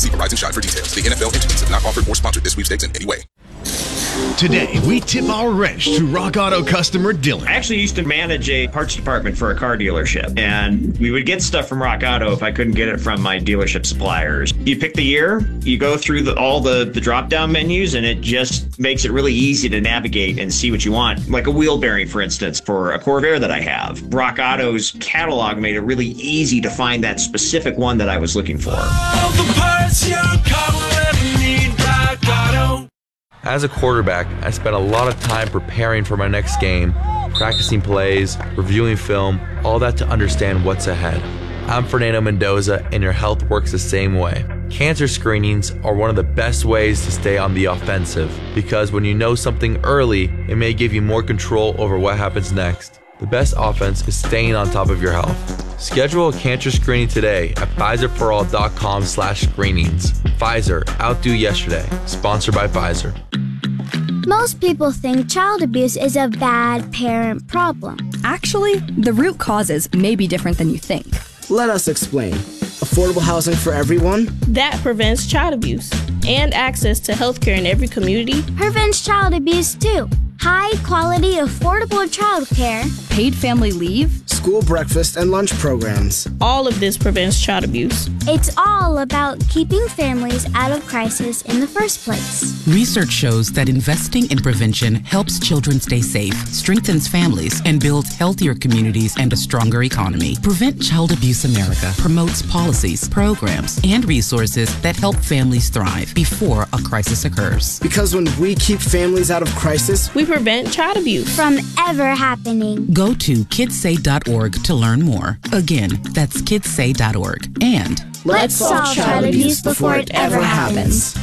See Verizon Shine for details. The NFL entities have not offered or sponsored this sweepstakes in any way. Today, we tip our wrench to Rock Auto customer Dylan. I actually used to manage a parts department for a car dealership, and we would get stuff from Rock Auto if I couldn't get it from my dealership suppliers. You pick the year, you go through all the drop-down menus, and it just makes it really easy to navigate and see what you want. Like a wheel bearing, for instance, for a Corvair that I have. Rock Auto's catalog made it really easy to find that specific one that I was looking for. All the parts your car will ever need, Rock Auto. As a quarterback, I spent a lot of time preparing for my next game, practicing plays, reviewing film, all that to understand what's ahead. I'm Fernando Mendoza, and your health works the same way. Cancer screenings are one of the best ways to stay on the offensive, because when you know something early, it may give you more control over what happens next. The best offense is staying on top of your health. Schedule a cancer screening today at PfizerForAll.com/screenings. Pfizer, outdo yesterday. Sponsored by Pfizer. Most people think child abuse is a bad parent problem. Actually, the root causes may be different than you think. Let us explain. Affordable housing for everyone? That prevents child abuse. And access to healthcare in every community prevents child abuse too. High quality, affordable childcare. Paid family leave. School breakfast and lunch programs. All of this prevents child abuse. It's all about keeping families out of crisis in the first place. Research shows that investing in prevention helps children stay safe, strengthens families, and builds healthier communities and a stronger economy. Prevent Child Abuse America promotes policies, programs, and resources that help families thrive before a crisis occurs. Because when we keep families out of crisis, we prevent child abuse from ever happening. Go to kidssay.org to learn more. Again, that's kidssay.org. And let's solve child abuse before it ever happens.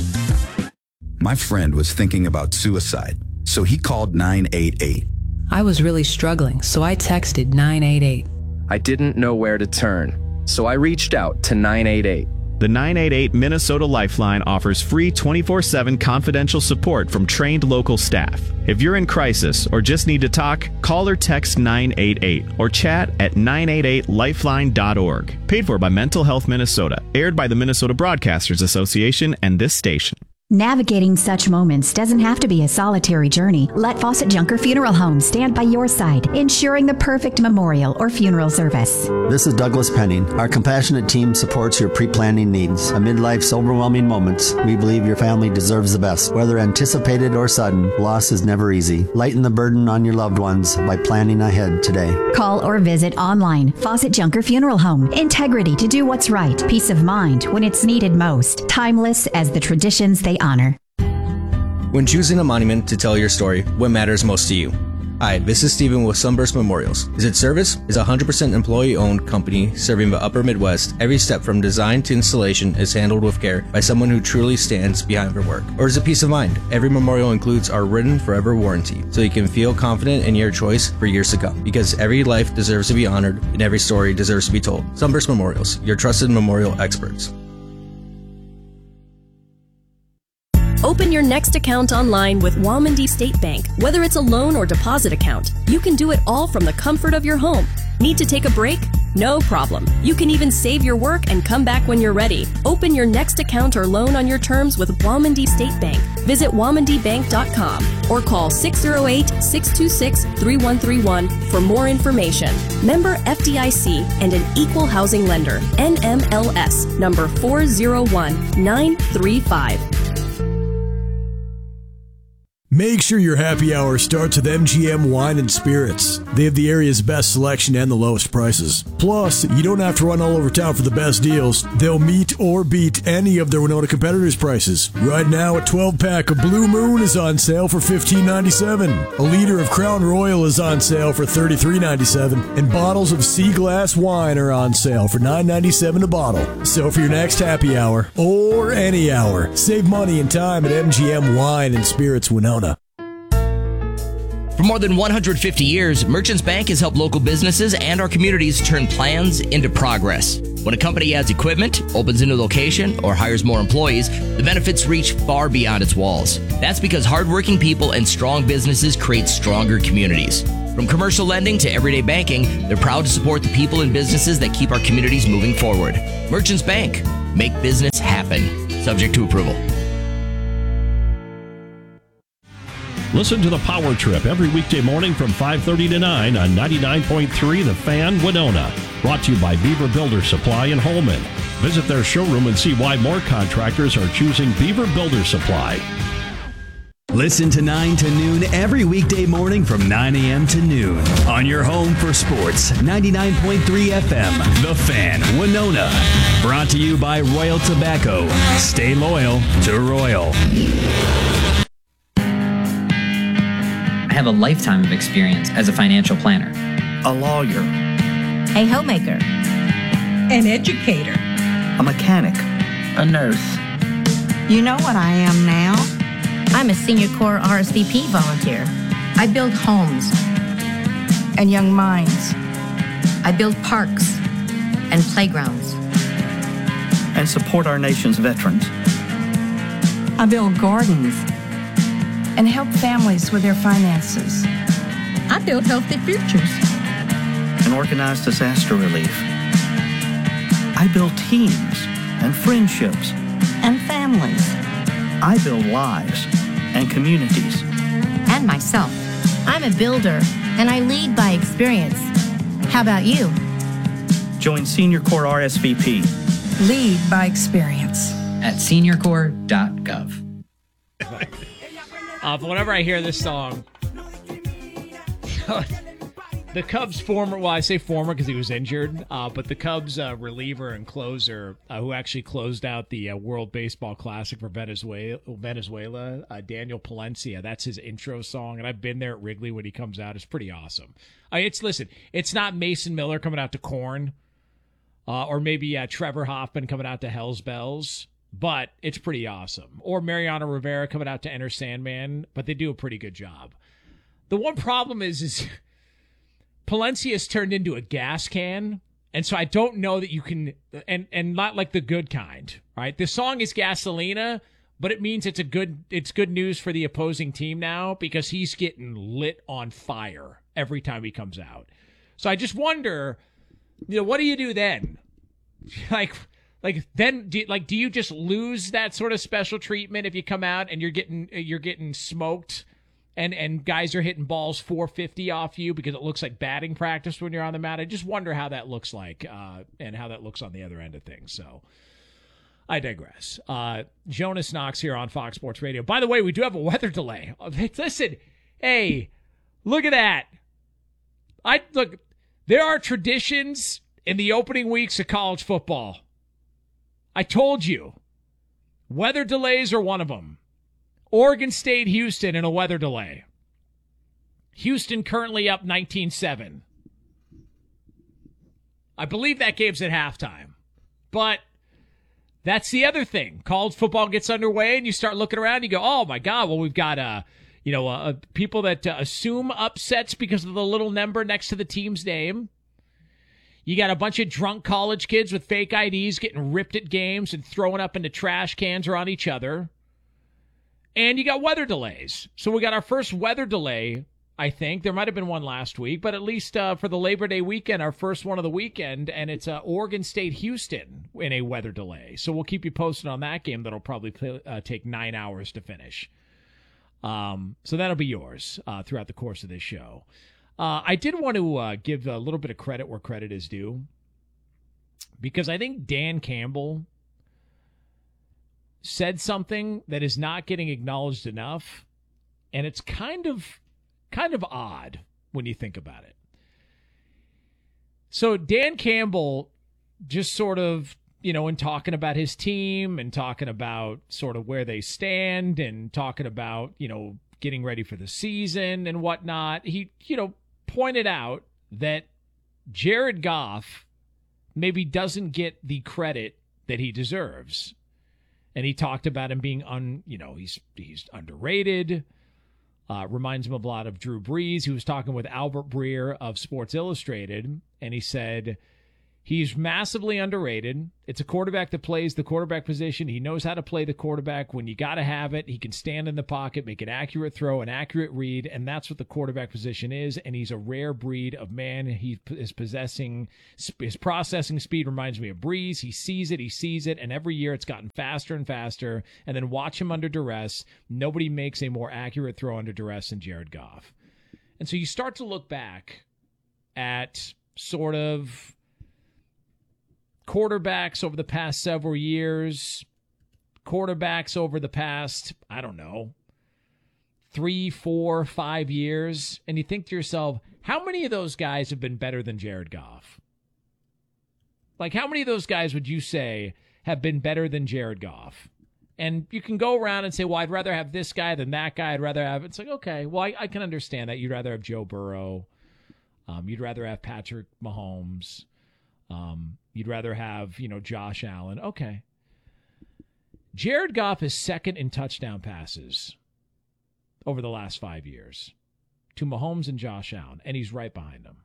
My friend was thinking about suicide, so he called 988. I was really struggling, so I texted 988. I didn't know where to turn, so I reached out to 988. The 988 Minnesota Lifeline offers free 24/7 confidential support from trained local staff. If you're in crisis or just need to talk, call or text 988 or chat at 988lifeline.org. Paid for by Mental Health Minnesota. Aired by the Minnesota Broadcasters Association and this station. Navigating such moments doesn't have to be a solitary journey. Let Fawcett Junker Funeral Home stand by your side, ensuring the perfect memorial or funeral service. This is Douglas Penning. Our compassionate team supports your pre-planning needs. Amid life's overwhelming moments, we believe your family deserves the best. Whether anticipated or sudden, loss is never easy. Lighten the burden on your loved ones by planning ahead today. Call or visit online. Fawcett Junker Funeral Home. Integrity to do what's right. Peace of mind when it's needed most. Timeless as the traditions they honor. When choosing a monument to tell your story, what matters most to you? Hi, this is Steven with Sunburst Memorials. Is it service? Is a 100% employee-owned company serving the upper Midwest. Every step from design to installation is handled with care by someone who truly stands behind their work. Or is it peace of mind? Every memorial includes our written forever warranty, so you can feel confident in your choice for years to come. Because every life deserves to be honored and every story deserves to be told. Sunburst Memorials, your trusted memorial experts. Open your next account online with Waumandy State Bank. Whether it's a loan or deposit account, you can do it all from the comfort of your home. Need to take a break? No problem. You can even save your work and come back when you're ready. Open your next account or loan on your terms with Waumandy State Bank. Visit WaumandyBank.com or call 608-626-3131 for more information. Member FDIC and an equal housing lender. NMLS number 401935. Make sure your happy hour starts with MGM Wine and Spirits. They have the area's best selection and the lowest prices. Plus, you don't have to run all over town for the best deals. They'll meet or beat any of their Winona competitors' prices. Right now, a 12-pack of Blue Moon is on sale for $15.97. A liter of Crown Royal is on sale for $33.97. And bottles of Sea Glass wine are on sale for $9.97 a bottle. So for your next happy hour, or any hour, save money and time at MGM Wine and Spirits Winona. For more than 150 years, Merchants Bank has helped local businesses and our communities turn plans into progress. When a company adds equipment, opens a new location, or hires more employees, the benefits reach far beyond its walls. That's because hardworking people and strong businesses create stronger communities. From commercial lending to everyday banking, they're proud to support the people and businesses that keep our communities moving forward. Merchants Bank. Make business happen. happen, subject to approval. Listen to the Power Trip every weekday morning from 5:30 to 9 on 99.3 The Fan, Winona. Brought to you by Beaver Builder Supply in Holman. Visit their showroom and see why more contractors are choosing Beaver Builder Supply. Listen to 9 to noon every weekday morning from 9 a.m. to noon on your home for sports, 99.3 FM, The Fan, Winona. Brought to you by Royal Tobacco. Stay loyal to Royal. I have a lifetime of experience as a financial planner, a lawyer, a homemaker, an educator, a mechanic, a nurse. You know what I am now? I'm a Senior Corps RSVP volunteer. I build homes and young minds. I build parks and playgrounds. And support our nation's veterans. I build gardens and help families with their finances. I build healthy futures. And organize disaster relief. I build teams and friendships. And families. I build lives and communities. And myself. I'm a builder, and I lead by experience. How about you? Join Senior Corps RSVP. Lead by experience. At seniorcorps.gov. Whenever I hear this song, the Cubs former, well, I say former because he was injured, but the Cubs reliever and closer who actually closed out the World Baseball Classic for Venezuela, Daniel Palencia, that's his intro song, and I've been there at Wrigley when he comes out. It's pretty awesome. It's not Mason Miller coming out to Korn, or maybe Trevor Hoffman coming out to Hell's Bells, but it's pretty awesome. Or Mariano Rivera coming out to Enter Sandman, but they do a pretty good job. The one problem is Palencia's turned into a gas can, and so I don't know that you can, and not like the good kind, right? The song is Gasolina, but it means it's good news for the opposing team now because he's getting lit on fire every time he comes out. So I just wonder, what do you do then? Do you just lose that sort of special treatment if you come out and you're getting smoked and guys are hitting balls 450 off you because it looks like batting practice when you're on the mound? I just wonder how that looks like and how that looks on the other end of things. So I digress. Jonas Knox here on Fox Sports Radio. By the way, we do have a weather delay. Listen, hey, look at that. There are traditions in the opening weeks of college football. I told you, weather delays are one of them. Oregon State, Houston in a weather delay. Houston currently up 19-7. I believe that game's at halftime. But that's the other thing. College football gets underway and you start looking around, you go, oh my God, well, we've got people that assume upsets because of the little number next to the team's name. You got a bunch of drunk college kids with fake IDs getting ripped at games and throwing up into trash cans or on each other. And you got weather delays. So we got our first weather delay, I think. There might have been one last week, but at least for the Labor Day weekend, our first one of the weekend, and it's Oregon State, Houston in a weather delay. So we'll keep you posted on that game. That'll probably take 9 hours to finish. So that'll be yours throughout the course of this show. I did want to give a little bit of credit where credit is due, because I think Dan Campbell said something that is not getting acknowledged enough, and it's kind of odd when you think about it. So Dan Campbell just sort of, in talking about his team and talking about sort of where they stand and talking about, getting ready for the season and whatnot, he, pointed out that Jared Goff maybe doesn't get the credit that he deserves. And he talked about him being he's underrated. Reminds him a lot of Drew Brees. He was talking with Albert Breer of Sports Illustrated, and he said He's massively underrated. It's a quarterback that plays the quarterback position. He knows how to play the quarterback when you got to have it. He can stand in the pocket, make an accurate throw, an accurate read, and that's what the quarterback position is. And he's a rare breed of man. He is possessing his processing speed reminds me of Breeze. He sees it, and every year it's gotten faster and faster. And then watch him under duress. Nobody makes a more accurate throw under duress than Jared Goff. And so you start to look back at sort of quarterbacks over the past several years, quarterbacks over the past, 3, 4, 5 years, and you think to yourself, how many of those guys have been better than Jared Goff? Like, how many of those guys would you say have been better than Jared Goff? And you can go around and say, well, I'd rather have this guy than that guy. I'd rather have, it's like, okay, well, I can understand that. You'd rather have Joe Burrow. You'd rather have Patrick Mahomes. You'd rather have, Josh Allen. Okay. Jared Goff is second in touchdown passes over the last 5 years to Mahomes and Josh Allen, and he's right behind them.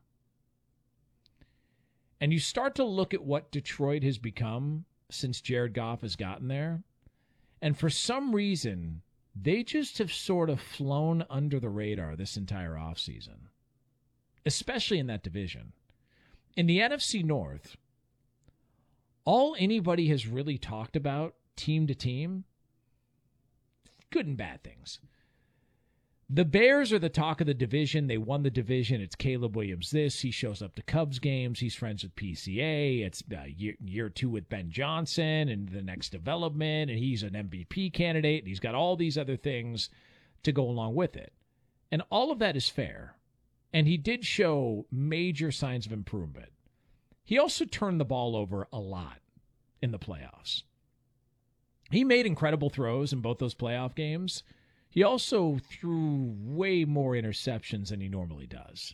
And you start to look at what Detroit has become since Jared Goff has gotten there, and for some reason, they just have sort of flown under the radar this entire offseason, especially in that division. In the NFC North, all anybody has really talked about team to team, good and bad things. The Bears are the talk of the division. They won the division. It's Caleb Williams this. He shows up to Cubs games. He's friends with PCA. It's year 2 with Ben Johnson and the next development, and he's an MVP candidate, and he's got all these other things to go along with it. And all of that is fair. And he did show major signs of improvement. He also turned the ball over a lot in the playoffs. He made incredible throws in both those playoff games. He also threw way more interceptions than he normally does.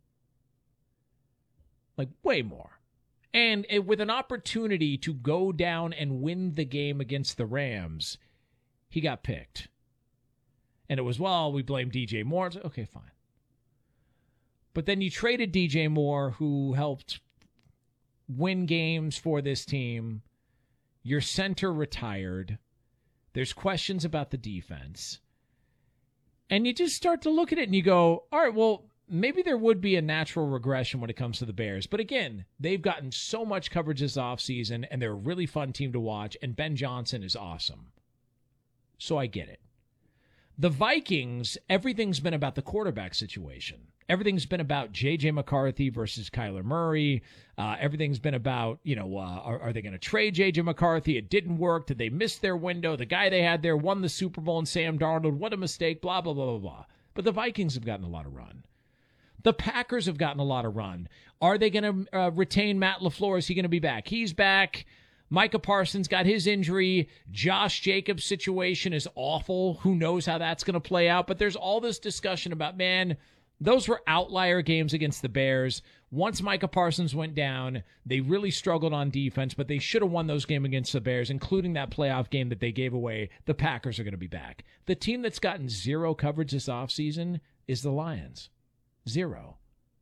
Like, way more. And with an opportunity to go down and win the game against the Rams, he got picked. And it was, well, we blame DJ Moore. It's like, okay, fine. But then you traded DJ Moore, who helped win games for this team. Your center retired. There's questions about the defense. And you just start to look at it and you go, all right, well, maybe there would be a natural regression when it comes to the Bears. But again, they've gotten so much coverage this offseason, and they're a really fun team to watch, and Ben Johnson is awesome. So I get it. The Vikings, everything's been about the quarterback situation. Everything's been about J.J. McCarthy versus Kyler Murray. Everything's been about, are they going to trade J.J. McCarthy? It didn't work. Did they miss their window? The guy they had there won the Super Bowl, and Sam Darnold. What a mistake, blah, blah, blah, blah, blah. But the Vikings have gotten a lot of run. The Packers have gotten a lot of run. Are they going to retain Matt LaFleur? Is he going to be back? He's back. Micah Parsons got his injury. Josh Jacobs' situation is awful. Who knows how that's going to play out? But there's all this discussion about, man, those were outlier games against the Bears. Once Micah Parsons went down, they really struggled on defense, but they should have won those games against the Bears, including that playoff game that they gave away. The Packers are going to be back. The team that's gotten zero coverage this offseason is the Lions. 0.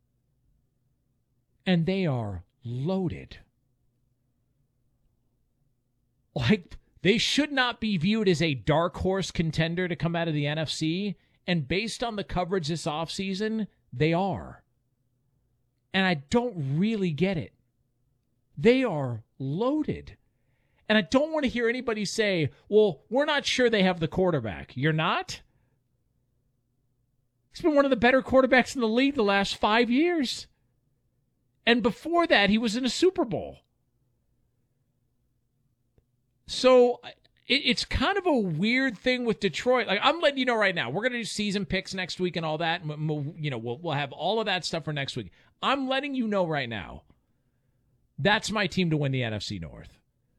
And they are loaded. Like, they should not be viewed as a dark horse contender to come out of the NFC. And based on the coverage this offseason, they are. And I don't really get it. They are loaded. And I don't want to hear anybody say, well, we're not sure they have the quarterback. You're not? He's been one of the better quarterbacks in the league the last 5 years. And before that, he was in a Super Bowl. So it's kind of a weird thing with Detroit. Like, I'm letting you know right now, we're going to do season picks next week and all that. And we'll have all of that stuff for next week. I'm letting you know right now, that's my team to win the NFC North.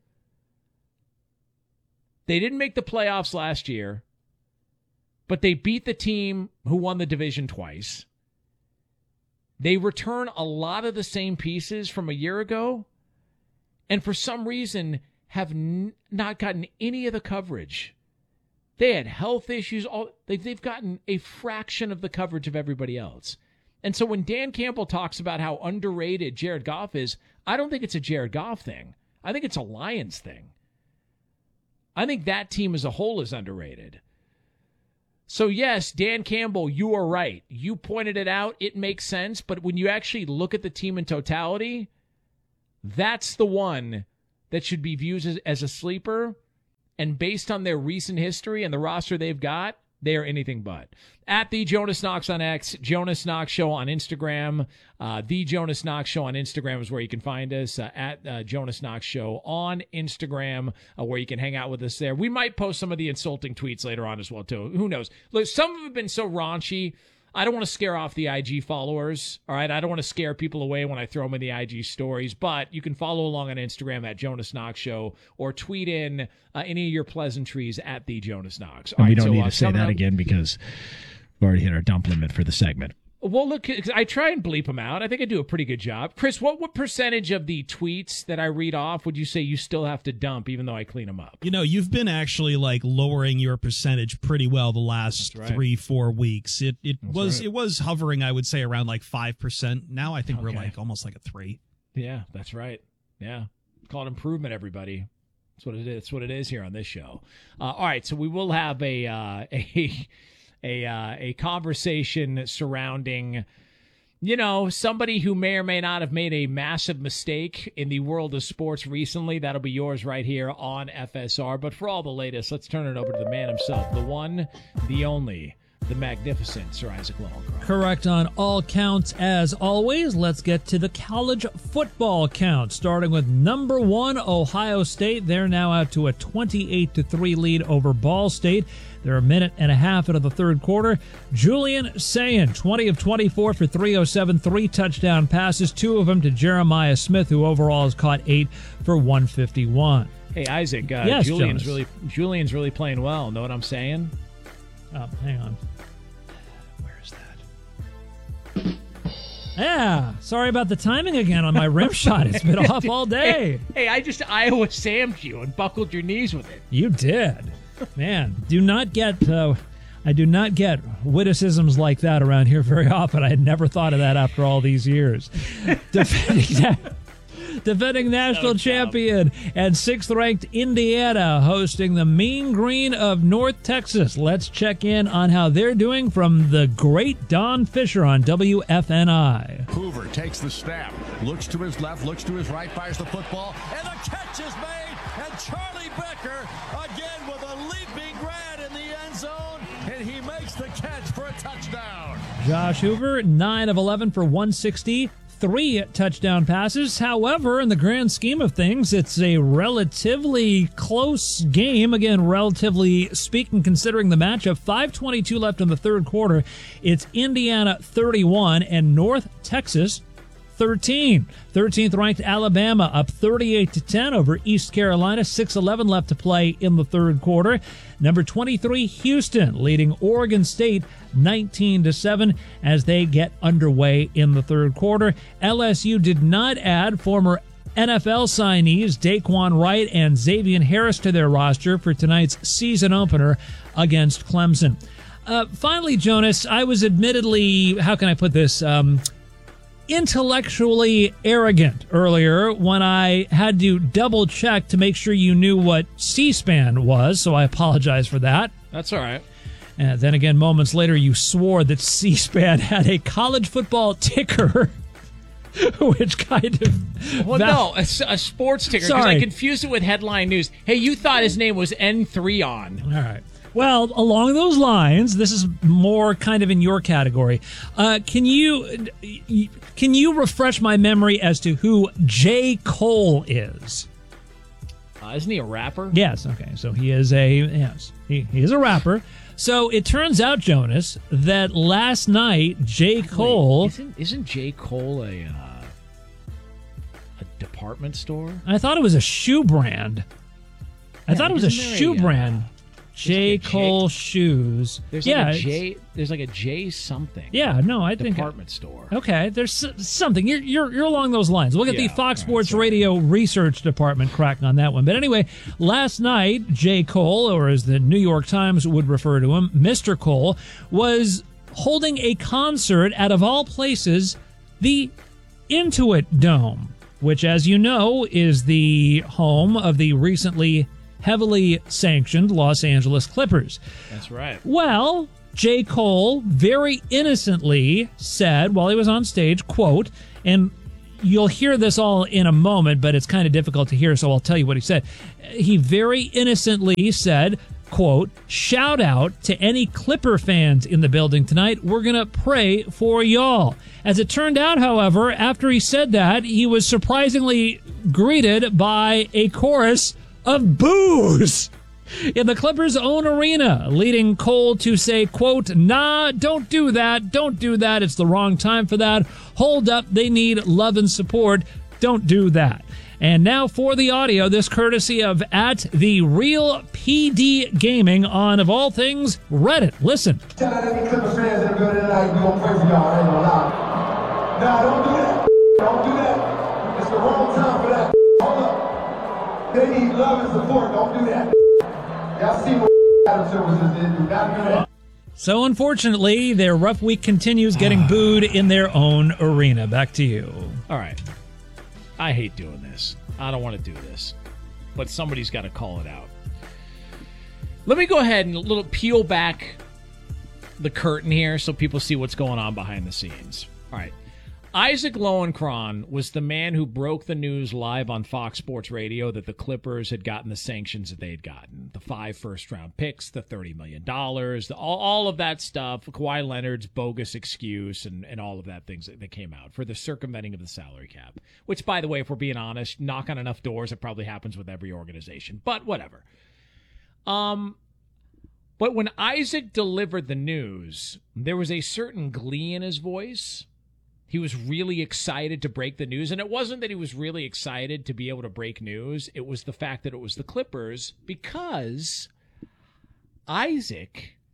They didn't make the playoffs last year, but they beat the team who won the division twice. They return a lot of the same pieces from a year ago, and for some reason have not gotten any of the coverage. They had health issues. They've gotten a fraction of the coverage of everybody else. And so when Dan Campbell talks about how underrated Jared Goff is, I don't think it's a Jared Goff thing. I think it's a Lions thing. I think that team as a whole is underrated. So, yes, Dan Campbell, you are right. You pointed it out. It makes sense. But when you actually look at the team in totality, that's the one that should be viewed as a sleeper. And based on their recent history and the roster they've got, they are anything but. At the Jonas Knox on X, Jonas Knox Show on Instagram. The Jonas Knox Show on Instagram is where you can find us. At Jonas Knox Show on Instagram, where you can hang out with us there. We might post some of the insulting tweets later on as well, too. Who knows? Look, some of them have been so raunchy. I don't want to scare off the IG followers, all right? I don't want to scare people away when I throw them in the IG stories, but you can follow along on Instagram at Jonas Knox Show or tweet in any of your pleasantries at the Jonas Knox. And we don't need to say that again because we've already hit our dump limit for the segment. Well, look, I try and bleep them out. I think I do a pretty good job. Chris, what percentage of the tweets that I read off would you say you still have to dump, even though I clean them up? You know, you've been actually like lowering your percentage pretty well the last 3-4 weeks. It was hovering, I would say, around like 5%. Now I think we're like almost like a 3. Yeah, that's right. Yeah, call it improvement, everybody. That's what it is. That's what it is here on this show. All right, so we will have a conversation surrounding, you know, somebody who may or may not have made a massive mistake in the world of sports recently. That'll be yours right here on FSR. But for all the latest, let's turn it over to the man himself, the one, the only, the magnificent Sir Isaac Lowenkron. Correct on all counts as always. Let's get to the college football count, starting with number 1, Ohio State. They're now out to a 28-3 lead over Ball State. They're a minute and a half into the third quarter. Julian Sayin, 20 of 24 for 307, 3 touchdown passes, 2 of them to Jeremiah Smith, who overall has caught 8 for 151. Hey, Isaac, yes, Julian's really playing well. Know what I'm saying? Oh, hang on. Where is that? Yeah, sorry about the timing again on my rim shot. It's been off all day. Hey, I just Iowa Sam'd you and buckled your knees with it. You did. Man, I do not get witticisms like that around here very often. I had never thought of that after all these years. Defending national champion and 6th-ranked Indiana hosting the Mean Green of North Texas. Let's check in on how they're doing from the great Don Fisher on WFNI. Hoover takes the snap, looks to his left, looks to his right, fires the football, and the catch is made, and Charlie Becker again with a leaping grab in the end zone, and he makes the catch for a touchdown. Josh Hoover, 9 of 11 for 160. 3 touchdown passes. However, in the grand scheme of things, it's a relatively close game. Again, relatively speaking, considering the matchup. 5:22 left in the third quarter. It's Indiana 31 and North Texas 13. 13th ranked Alabama up 38-10 over East Carolina. 6:11 left to play in the third quarter. Number 23 Houston leading Oregon State 19-7 as they get underway in the third quarter. LSU did not add former NFL signees Daquan Wright and Xavier Harris to their roster for tonight's season opener against Clemson. Finally, Jonas, I was admittedly, how can I put this, intellectually arrogant earlier when I had to double check to make sure you knew what C-SPAN was, so I apologize for that. That's all right. And then again, moments later, you swore that C-SPAN had a college football ticker, which kind of... Well, no, a sports ticker, because I confused it with headline news. Hey, you thought his name was N3on. All right. Well, along those lines, this is more kind of in your category. Can you refresh my memory as to who J. Cole is? Isn't he a rapper? Yes. Okay. So he is he is a rapper. So it turns out, Jonas, that last night J. Cole isn't J. Cole a department store? I thought it was a shoe brand. I thought it was a shoe brand. J. Cole shoes. There's like a J something. Yeah, no, I think department store. Okay, there's something. You're along those lines. We'll get the Fox Sports Radio research department cracking on that one. But anyway, last night J. Cole, or as the New York Times would refer to him, Mr. Cole, was holding a concert at, of all places, the Intuit Dome, which, as you know, is the home of the recently heavily sanctioned Los Angeles Clippers. That's right. Well, J. Cole very innocently said while he was on stage, quote, and you'll hear this all in a moment, but it's kind of difficult to hear, so I'll tell you what he said. He very innocently said, quote, shout out to any Clipper fans in the building tonight. We're going to pray for y'all. As it turned out, however, after he said that, he was surprisingly greeted by a chorus of boos in the Clippers' own arena, leading Cole to say, quote, nah, don't do that. Don't do that. It's the wrong time for that. Hold up. They need love and support. Don't do that. And now for the audio, this courtesy of @TheRealPD Gaming on, of all things, Reddit. Listen. Tell any Clipper fans that are good tonight, we're going to pray for y'all. I ain't gonna lie. Nah, don't do that. Don't do that. It's the wrong time for that. Hold up. They need love and support. Don't do that. Y'all see what Adam Silver just did. Do not do that. So, unfortunately, their rough week continues, getting booed in their own arena. Back to you. All right. I hate doing this. I don't want to do this. But somebody's got to call it out. Let me go ahead and peel back the curtain here so people see what's going on behind the scenes. All right. Isaac Lowenkron was the man who broke the news live on Fox Sports Radio that the Clippers had gotten the sanctions that they had gotten. The 5 first-round picks, the $30 million, all of that stuff, Kawhi Leonard's bogus excuse, and all of that things that came out for the circumventing of the salary cap. Which, by the way, if we're being honest, knock on enough doors, it probably happens with every organization. But whatever. But when Isaac delivered the news, there was a certain glee in his voice. He was really excited to break the news. And it wasn't that he was really excited to be able to break news. It was the fact that it was the Clippers, because Isaac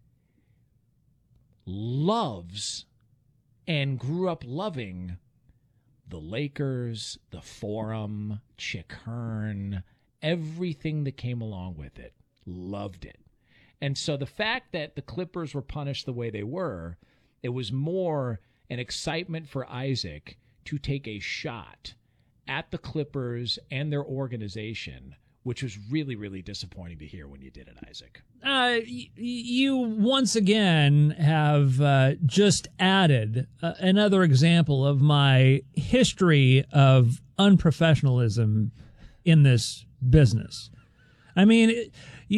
loves and grew up loving the Lakers, the Forum, Chick Hearn, everything that came along with it. Loved it. And so the fact that the Clippers were punished the way they were, it was more an excitement for Isaac to take a shot at the Clippers and their organization, which was really, really disappointing to hear when you did it, Isaac. You once again have just added another example of my history of unprofessionalism in this business. I mean,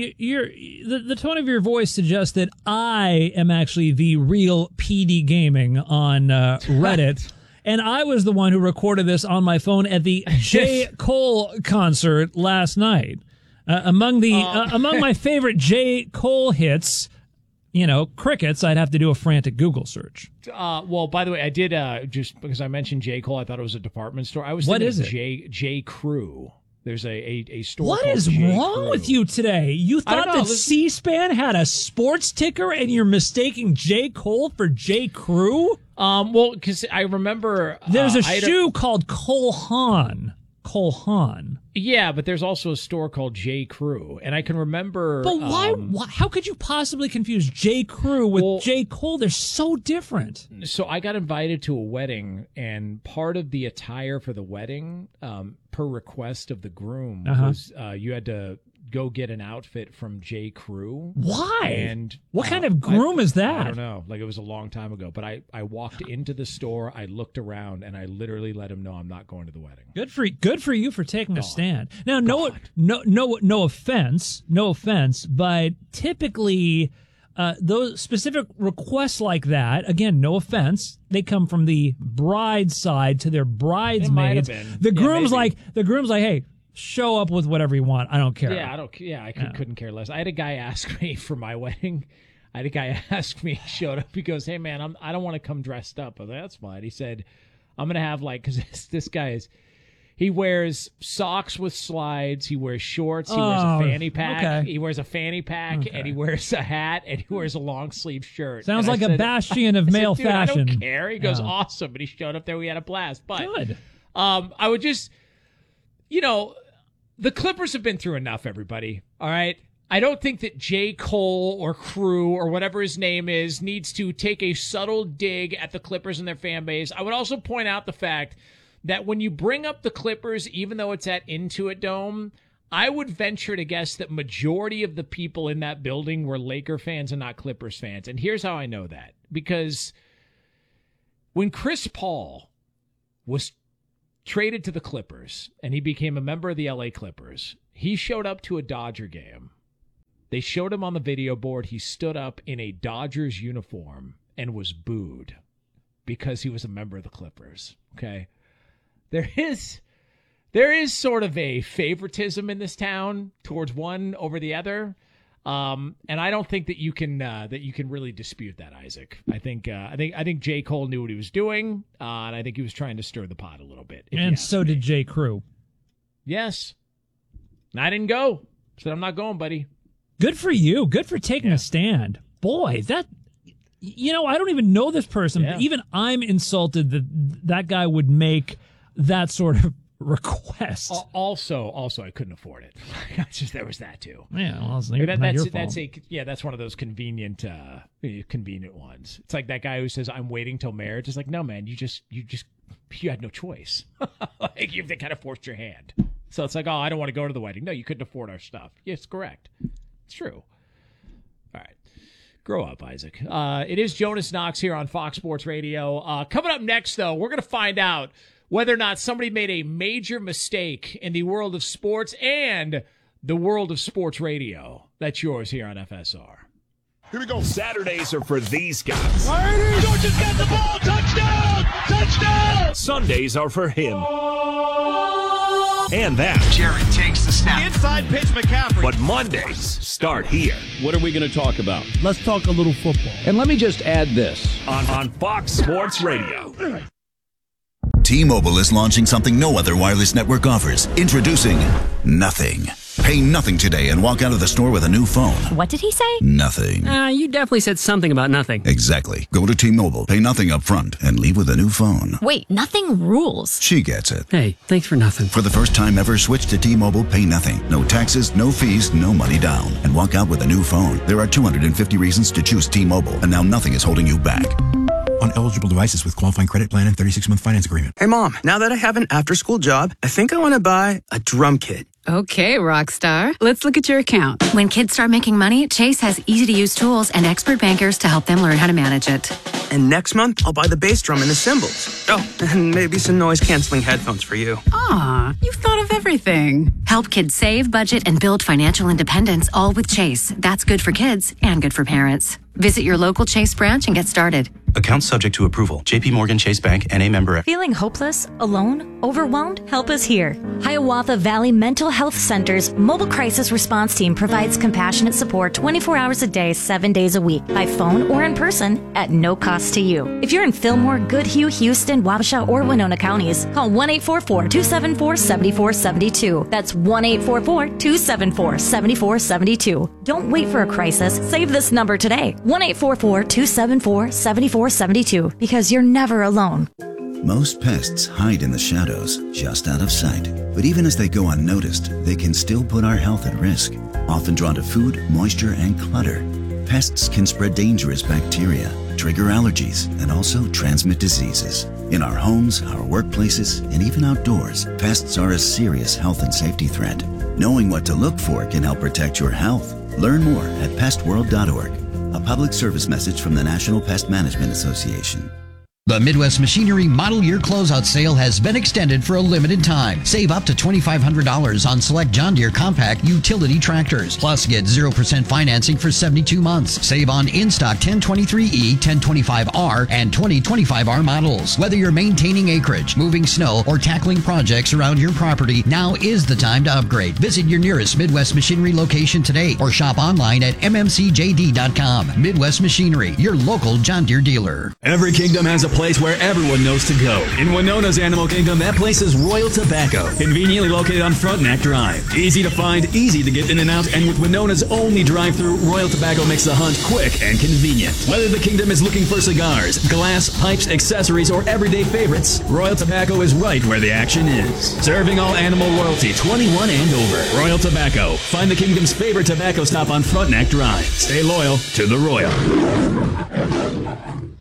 the tone of your voice suggests that I am actually the real PD Gaming on Reddit, and I was the one who recorded this on my phone at the J. Cole concert last night. Among my favorite J. Cole hits, crickets, I'd have to do a frantic Google search. Well, by the way, I did, just because I mentioned J. Cole, I thought it was a department store. I was What thinking is of it? J. Crew. There's a store. What called is J. wrong Crew. with you today? You thought that C-SPAN had a sports ticker and you're mistaking J. Cole for J. Crew? Well, because I remember there's a shoe called Cole Haan. Cole Haan. Yeah, but there's also a store called J. Crew, and I can remember. But why? How could you possibly confuse J. Crew with J. Cole? They're so different. So I got invited to a wedding, and part of the attire for the wedding, per request of the groom, was you had to go get an outfit from J. Crew. Why? And what kind of groom is that? I don't know. Like, it was a long time ago. But I walked into the store, I looked around, and I literally let him know I'm not going to the wedding. Good for you for taking a stand. Now, no offense, but typically those specific requests like that, again, no offense, they come from the bride's side to their bridesmaids. The groom's like, hey, show up with whatever you want. I don't care. Yeah, I couldn't care less. I had a guy ask me for my wedding. He showed up. He goes, "Hey man, I don't want to come dressed up." I was like, "That's fine." He said, "I'm gonna have because this guy he wears socks with slides. He wears shorts. He wears a fanny pack. Okay. He wears a fanny pack, and he wears a hat, and he wears a long sleeve shirt." Sounds like a bastion of male fashion. I don't care. He goes, "Awesome," but he showed up there. We had a blast. But good. I would just, the Clippers have been through enough, everybody. All right? I don't think that J. Cole or Crew or whatever his name is needs to take a subtle dig at the Clippers and their fan base. I would also point out the fact that when you bring up the Clippers, even though it's at Intuit Dome, I would venture to guess that majority of the people in that building were Laker fans and not Clippers fans. And here's how I know that. Because when Chris Paul was traded to the Clippers and he became a member of the LA Clippers, he showed up to a Dodger game. They showed him on the video board. He stood up in a Dodgers uniform and was booed because he was a member of the Clippers. Okay. There is sort of a favoritism in this town towards one over the other. And I don't think that you can really dispute that, Isaac. I think J. Cole knew what he was doing, and I think he was trying to stir the pot a little bit. And so did J. Crew. Yes. And I didn't go. Said, I'm not going, buddy. Good for you. Good for taking a stand. Boy, that, I don't even know this person. But even I'm insulted that guy would make that sort of request. Also, I couldn't afford it. There was that too. Yeah, well, that's one of those convenient ones. It's like that guy who says, "I'm waiting till marriage." It's like, no, man, you had no choice. Like you kind of forced your hand. So it's like, oh, I don't want to go to the wedding. No, you couldn't afford our stuff. Yes, correct. It's true. All right. Grow up, Isaac. It is Jonas Knox here on Fox Sports Radio. Coming up next, though, we're going to find out whether or not somebody made a major mistake in the world of sports and the world of sports radio. That's yours here on FSR. Here we go. Saturdays are for these guys. Georgia's got the ball. Touchdown! Touchdown! Sundays are for him. And that. Jared takes the snap. Inside pitch McCaffrey. But Mondays start here. What are we going to talk about? Let's talk a little football. And let me just add this. On Fox Sports Radio. T-Mobile is launching something no other wireless network offers. Introducing Nothing. Pay nothing today and walk out of the store with a new phone. What did he say? Nothing. You definitely said something about nothing. Exactly. Go to T-Mobile, pay nothing up front, and leave with a new phone. Wait, nothing rules. She gets it. Hey, thanks for nothing. For the first time ever, switch to T-Mobile, pay nothing. No taxes, no fees, no money down. And walk out with a new phone. There are 250 reasons to choose T-Mobile, and now nothing is holding you back. On eligible devices with qualifying credit plan and 36-month finance agreement. Hey, Mom, now that I have an after-school job, I think I want to buy a drum kit. Okay, Rockstar. Let's look at your account. When kids start making money, Chase has easy-to-use tools and expert bankers to help them learn how to manage it. And next month, I'll buy the bass drum and the cymbals. Oh, and maybe some noise-canceling headphones for you. Aw, you've thought of everything. Help kids save, budget, and build financial independence, all with Chase. That's good for kids and good for parents. Visit your local Chase branch and get started. Account subject to approval. J.P. Morgan Chase Bank, N.A. member. Feeling hopeless, alone, overwhelmed? Help is here. Hiawatha Valley Mental Health Center's mobile crisis response team provides compassionate support 24 hours a day, 7 days a week, by phone or in person at no cost to you. If you're in Fillmore, Goodhue, Houston, Wabasha, or Winona counties, call 1-844-274-7472. That's 1-844-274-7472. Don't wait for a crisis. Save this number today. 1-844-274-7472, because you're never alone. Most pests hide in the shadows, just out of sight. But even as they go unnoticed, they can still put our health at risk. Often drawn to food, moisture, and clutter, pests can spread dangerous bacteria, trigger allergies, and also transmit diseases. In our homes, our workplaces, and even outdoors, pests are a serious health and safety threat. Knowing what to look for can help protect your health. Learn more at pestworld.org. A public service message from the National Pest Management Association. The Midwest Machinery Model Year Closeout Sale has been extended for a limited time. Save up to $2,500 on select John Deere compact utility tractors. Plus, get 0% financing for 72 months. Save on in-stock 1023E, 1025R, and 2025R models. Whether you're maintaining acreage, moving snow, or tackling projects around your property, now is the time to upgrade. Visit your nearest Midwest Machinery location today or shop online at mmcjd.com. Midwest Machinery, your local John Deere dealer. Every kingdom has a place where everyone knows to go. In Winona's Animal Kingdom, that place is Royal Tobacco, conveniently located on Frontenac Drive. Easy to find, easy to get in and out, and with Winona's only drive-through, Royal Tobacco makes the hunt quick and convenient. Whether the kingdom is looking for cigars, glass, pipes, accessories, or everyday favorites, Royal Tobacco is right where the action is. Serving all animal royalty, 21 and over. Royal Tobacco. Find the kingdom's favorite tobacco stop on Frontenac Drive. Stay loyal to the Royal.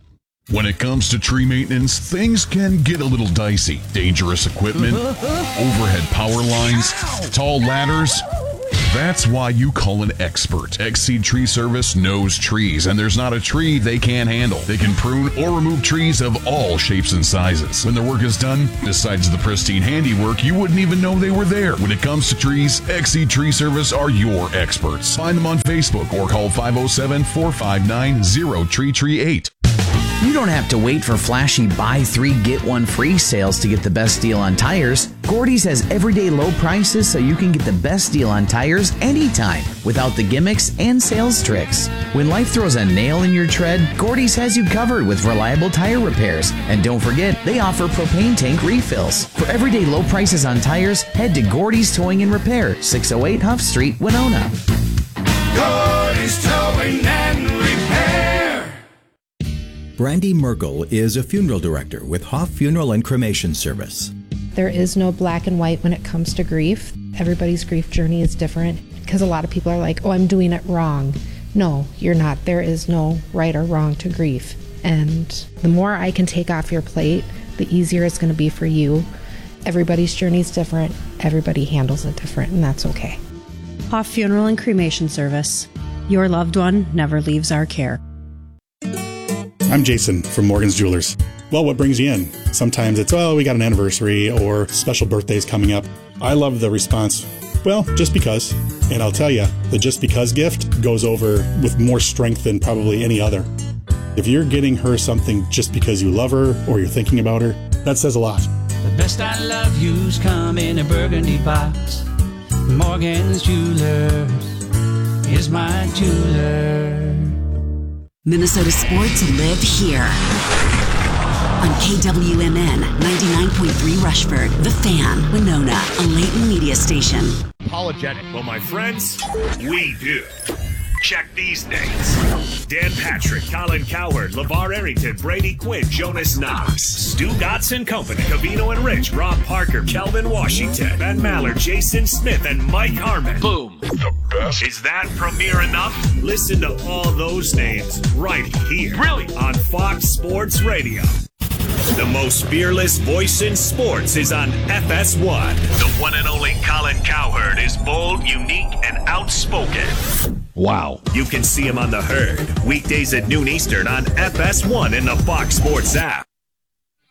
When it comes to tree maintenance, things can get a little dicey. Dangerous equipment, overhead power lines, tall ladders. That's why you call an expert. Exceed Tree Service knows trees, and there's not a tree they can't handle. They can prune or remove trees of all shapes and sizes. When their work is done, besides the pristine handiwork, you wouldn't even know they were there. When it comes to trees, Exceed Tree Service are your experts. Find them on Facebook or call 507-459-0338. You don't have to wait for flashy buy 3 get 1 free sales to get the best deal on tires. Gordy's has everyday low prices so you can get the best deal on tires anytime without the gimmicks and sales tricks. When life throws a nail in your tread, Gordy's has you covered with reliable tire repairs. And don't forget, they offer propane tank refills. For everyday low prices on tires, head to Gordy's Towing and Repair, 608 Huff Street, Winona. Gordy's Towing and Repair. Brandy Merkel is a funeral director with Hoff Funeral and Cremation Service. There is no black and white when it comes to grief. Everybody's grief journey is different because a lot of people are like, oh, I'm doing it wrong. No, you're not. There is no right or wrong to grief. And the more I can take off your plate, the easier it's going to be for you. Everybody's journey is different. Everybody handles it different, and that's okay. Hoff Funeral and Cremation Service. Your loved one never leaves our care. I'm Jason from Morgan's Jewelers. Well, what brings you in? Sometimes it's, oh, we got an anniversary or special birthdays coming up. I love the response, well, just because. And I'll tell you, the just because gift goes over with more strength than probably any other. If you're getting her something just because you love her or you're thinking about her, that says a lot. The best I love you's come in a burgundy box. Morgan's Jewelers is my jeweler. Minnesota sports live here. On KWMN 99.3 Rushford, The Fan, Winona, a Layton media station. Apologetic. Well, my friends, we do. Check these names. Dan Patrick, Colin Cowherd, LeVar Arrington, Brady Quinn, Jonas Knox, Stu Gotts Company, Cavino and Rich, Rob Parker, Kelvin Washington, Ben Maller, Jason Smith, and Mike Harmon. Boom. The best. Is that premiere enough? Listen to all those names right here. Really? On Fox Sports Radio. The most fearless voice in sports is on FS1. The one and only Colin Cowherd is bold, unique, and outspoken. Wow. You can see him on The Herd, weekdays at noon Eastern on FS1 in the Fox Sports app.